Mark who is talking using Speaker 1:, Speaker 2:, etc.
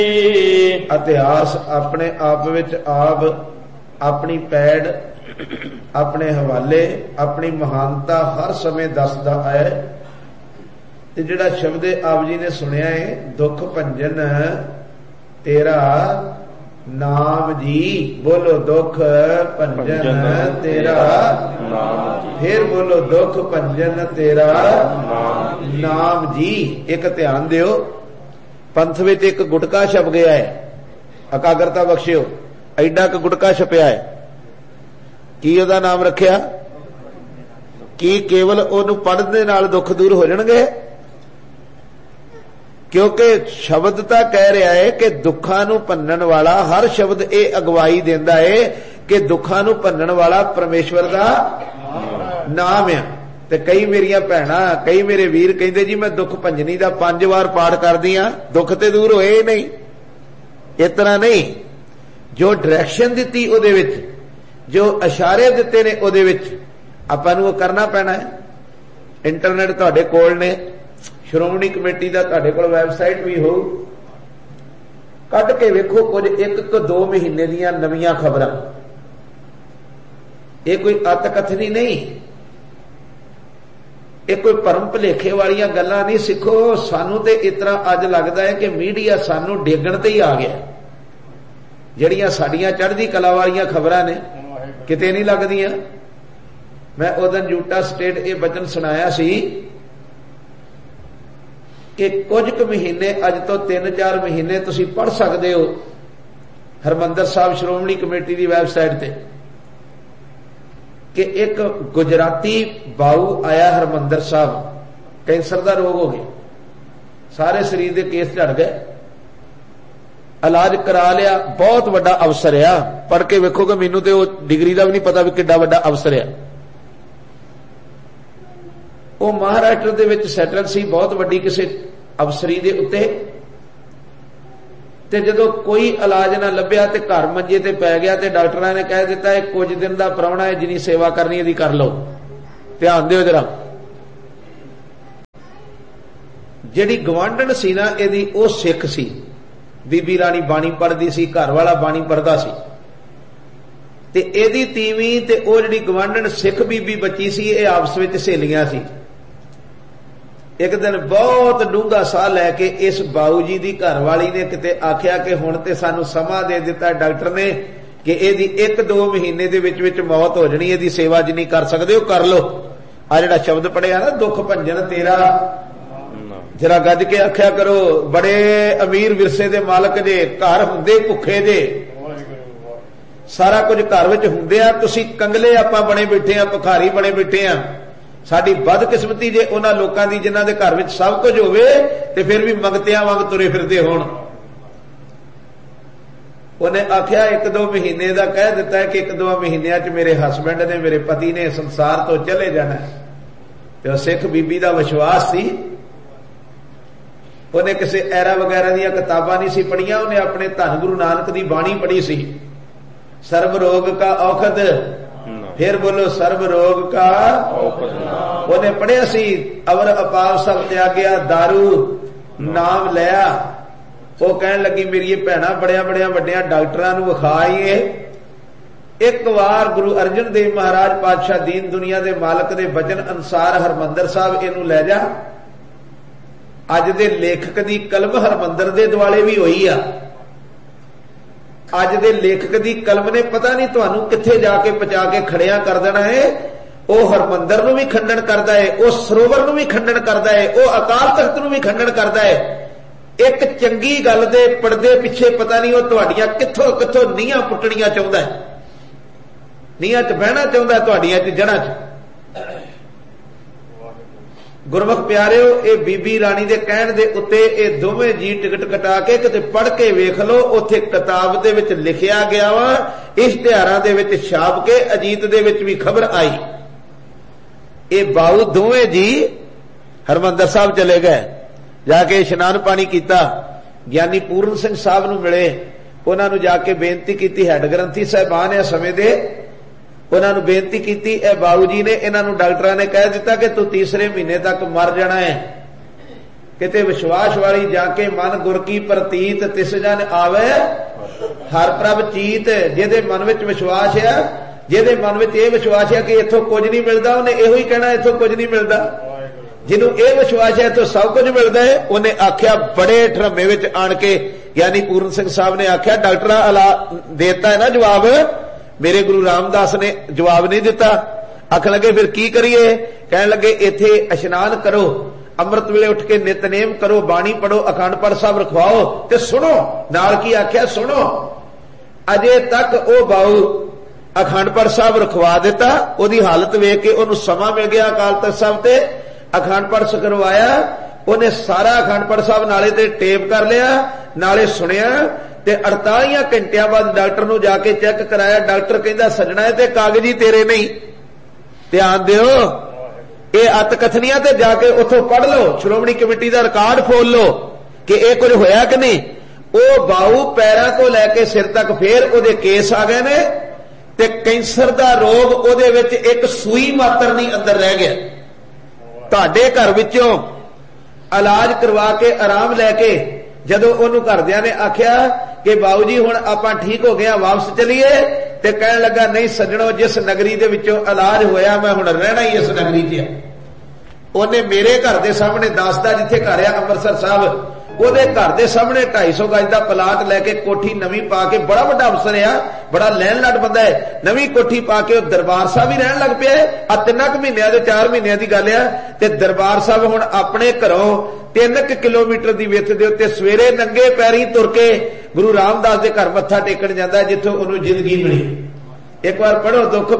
Speaker 1: इतिहास अपने आप विच आप अपनी पैड़ अपने हवाले अपनी महानता हर समय दसदा आया। ते जिहड़ा शब्द आप जी ने सुनिया है, दुख भंजन तेरा नाम जी, बोलो दुख भंजन तेरा नाम, फिर बोलो दुख भंजन तेरा नाम जी। एक ध्यान दियो, पंथ विच एक गुटका छप गया है, एकाग्रता बख्शियो, एडा क गुटका छपिया है, की उहदा नाम रखिया? की केवल उहनूं पढ़न दे नाल दुख दूर हो जाणगे? क्योंकि शब्द तां कह रहा है कि दुखां नूं भन्नण वाला, हर शब्द ये अगवाई देंदा है कि दुखां नूं भन्नण वाला परमेश्वर दा नाम है। ते कई मेरिया भैणां, कई मेरे वीर कहंदे जी मैं दुख भंजनी दा 5 वार पाठ करदी हां, दुख ते दूर होए नहीं। इस तरह नहीं, जो डायरैक्शन दित्ती उहदे विच, जो इशारे दिते ने उहदे विच आपां नूं करना पैना है। इंटरनेट तुहाडे कोल ने, श्रोमणी कमेटी का तुहाडे कोल वैबसाइट भी हो, कट के वेखो कुछ 1-2 महीने दीयां नवीं खबरां। ये कोई अतकथनी नहीं, ये कोई भरम भुलेखे वाली गल्लां नहीं। सिखो, सानू ते इतना अज लगता है कि मीडिया सानू डेगण ते ही आ गया। जड़ियां साडियां चढ़दी कला वाली खबरां ने किते नहीं लगदियां। मैं उदन यूटा स्टेट ये वचन सुनाया सी कि कुछ क महीने, अज तो 3-4 महीने तुसी पढ़ सकते हो हरमंदर साहब श्रोमणी कमेटी की वैबसाइट ते कि एक गुजराती बाऊ आया हरमंदर साहब, कैंसर का रोग हो गया, सारे शरीर के केस झड़ गए, इलाज करा लिया, बहुत बड़ा अफसर आ। पढ़ के वेखोगे, मैनू तो डिग्री का भी नहीं पता भी किड्डा बड़ा अफसर आ। वो महाराष्ट्र दे विच सैटल सी, बहुत वड्डी किसी अफसरी दे उत्ते। ते जदों कोई इलाज ना लभ्या ते घर मंजे ते पै गया, ते डॉक्टरां ने कह दिता है कुछ दिन का प्राहुणा है, जिन्नी सेवा करनी इहदी कर लो। ध्यान दिओ जरा, जिहड़ी गवांढण सी ना इहदी, वो सिख सी, बीबी राणी बाणी पढ़दी सी, घर वाला बाणी पढ़दा सी, ते इहदी तीवीं ते वो जिहड़ी गवांढण सिख बीबी बची सी, ये आपस विच सहेलियां सी। एक दिन बहुत डूंगा साह लैके इस बाऊ जी की घरवाली ने किते आख्या कि हुण ते सानू समा दे दिता डॉक्टर ने कि इहदी 1-2 महीने दे विच विच मौत हो जानी, इहदी सेवा जिन्नी कर सकदे हो कर लो। आ जिहड़ा शब्द पढ़िया ना, दुख भंजन तेरा, जरा गज के आख्या करो, बड़े अमीर विरसे दे मालक जे, घर हुंदे भुखे जे, सारा कुछ घर विच हुंदे आ, तुसीं कंगले आपां बने बैठे आ, भिखारी बने बैठे आ। साडी बदकिस्मती जे उन्हां लोकां दी जिन्हां दे घर विच सब कुछ होवे ते फिर भी मंगतियां वांग तुरे फिरदे होण। उन्हें आख्या 1-2 महीने का कह दिता है कि 1-2 महीनों च मेरे हसबैंड ने, मेरे पति ने संसार तो चले जाना है। तो सिख बीबी का विश्वास सी, उन्हें किसी ऐरा वगैरह दी किताबां नहीं सी पढ़ियां, उन्हें अपने धन गुरु नानक की बाणी पढ़ी सी, सर्व रोग का औखद, फिर बोलो सर्व रोग का औखद। उन्हें पढ़िया सी, अवर अपाव सब त्यागया, दारू नाम लिया। वो कहन लगी मेरी भैणा बड़िया बड़िया वड्डिया डॉक्टरां नूं विखाईए, एक बार गुरु अर्जन देव महाराज पातशाह दीन दुनिया के मालक के वचन अनुसार हरमंदर साहब इनू लै जा। अज दे लेखक की कलम हरमंदर दे दुआले भी हुई आ। अज दे लेखक की कलम ने पता नहीं तुहानू कित्थे जाके पहुंचा के खड़िया कर देना है। वो हरमंदर नूं भी खंडन करता है, वो सरोवर नूं भी खंडन करता है, वो अकाल तख्त नूं भी खंडन करता है। एक चंगी गल दे पड़दे पिछे पता नहीं वो तुहाडियां कित्थों कित्थों नीहां पुट्टणियां चाहुंदा है, नीहां च बहना चाहुंदा है, तुहाडियां च जड़ां च। गुरमुख प्यारिओ, ये बीबी राणी दे कहण दे उत्ते ये दोवें जी टिकट कटा के किते पढ़ के वेख लो, उत्थे किताब दे विच लिखिया गया वा, इश्तिहारां दे विच छाप के अजीत दे विच भी खबर आई। ये बाऊ दोवें जी हरमंदर साहब चले गए, जाके इशनान पानी किया, ज्ञानी पूर्ण सिंह साहब नूं मिले, उन्होंने जाके बेनती की, हैड ग्रंथी साहबान है समय दे, उन्होंने बेनती की, ए बाऊ जी ने इन्हों डॉक्टर ने कह दिता कि तू 3रे महीने तक मर जाना है, किते विश्वास वाली जाके मन गुर की प्रतीत तिस जन आवे हर प्रभ चीत। जिहदे मन विच विश्वास है, जिहदे मन विच यह विश्वास है कि इथों कुछ नहीं मिलता, उन्हें इहो ही कहना इथों कुछ नहीं मिलता। जिन्हों यह विश्वास है तो सब कुछ मिलता है, उन्हें आख्या बड़े ढरमे विच आण के, यानी पूर्ण सिंह साहब ने आख्या डॉक्टर अला देता है ना जवाब, मेरे गुरु रामदास ने जवाब नहीं दिता। आख लगे फिर की करिए, कह लगे इथे इशनान करो, अमृत वेले उठ के नितनेम करो, बाणी पढ़ो, अखंड पाठ साहब रखवाओ ते सुनो। नाल की आख्या सुनो। अजे तक ओ बाऊ अखंड पाठ साहब रखवा दिता, ओदी हालत वेख के ओनू समा मिल गया अकाल तख्त साहब ते अखंड पाठ करवाया। उन्हें सारा अखंड पाठ साहब नाले ते टेप कर लिया, नाले सुनिया ते 48 घंटिया बाद डॉक्टर नू जाके चेक कराया। डॉक्टर कहंदा सजना है ते कागजी तेरे नहीं, ध्यान दिओ, ये अत कथनियां ते जाके उथों पढ़ लो, श्रोमणी कमेटी का रिकॉर्ड फोल लो कि यह कुछ होया कि नहीं। वो बाऊ पैरों को लैके सिर तक फिर उहदे केस आ गए ने ते कैंसर का रोग उहदे विच एक सूई मात्र नहीं अंदर रह गया। तुहाडे घर विचों इलाज करवा के आराम लैके जदों उहनूं घरदियां ने आख्या कि बाऊ जी हुण आपां ठीक हो गया वापस चलीए, ते कहण लगा नहीं सज्जणों, जिस नगरी दे विचों इलाज होया मैं हुण रहना ही इस नगरी च। उन्हें मेरे घर के सामने दसदा जिथे घर है अमृतसर साहब, ਉਹਦੇ घर के सामने 250 गज का प्लाट लैके कोठी नवी पा के, बड़ा बड़ा अफसर है, बड़ा लैन लट बंदा है, नवी कोठी पा के दरबार साहब ही रहन लग पिया। 3 महीनों के 4 महीनों की गल है, दरबार साहब हुण अपने घरों 3 किलोमीटर की विथ दे उत्ते सवेरे नंगे पैरी तुर के गुरु रामदास के घर मत्था टेकण जांदा जिथों उहनूं जिंदगी मिली। एक बार पढ़ो दुख